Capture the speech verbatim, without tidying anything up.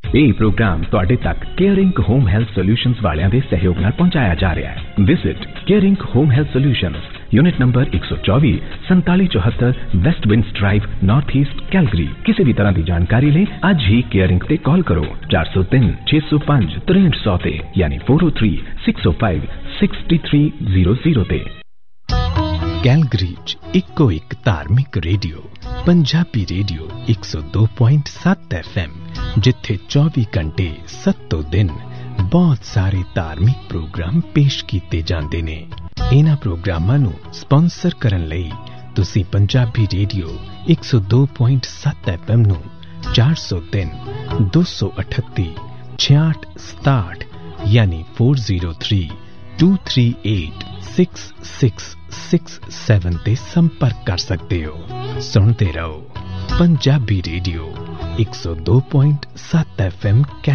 ਇਹ ਪ੍ਰੋਗਰਾਮ ਤੁਹਾਡੇ ਤੱਕ ਕੇਅਰਿੰਗ ਹੋਮ ਹੈਲਥ ਸੋਲਿਊਸ਼ਨਜ਼ ਵਾਲਿਆਂ ਦੇ ਸਹਿਯੋਗ ਨਾਲ ਪਹੁੰਚਾਇਆ ਜਾ ਰਿਹਾ ਹੈ। Visit caring home health solutions, unit number एक सौ चौबीस संताली चौहत्तर waste winds drive, north east, Calgary. किसी भी तरह की जानकारी ले अज ही केयरिंग ते कॉल करो चार सौ तीन छे सौ पांच तिरसठ सौ ते यानी फोर ओ थ्री सिक्स ओ five sixty three zero zero ते। कैलगरी च इको एक धार्मिक रेडियो पंजाबी रेडियो एक सौ दो पॉइंट सत्त एफ एम, जिथे चौबी घंटे सत्तों दिन बहुत सारे धार्मिक प्रोग्राम पेश किए जाते ने। इन्हां प्रोग्रामां नूं स्पॉन्सर करन लई तुसीं पंजाबी रेडियो एक सौ दो पॉइंट सत्त एफ एम नूं चार सौ तीन दो सौ अठत्ती छियाठ सताहठ यानी four zero three to three eight six six six seven ते संपर्क कर सकते हो। सुनते रहो पंजाबी रेडियो एक सौ दो पॉइंट सत्त एफ एम।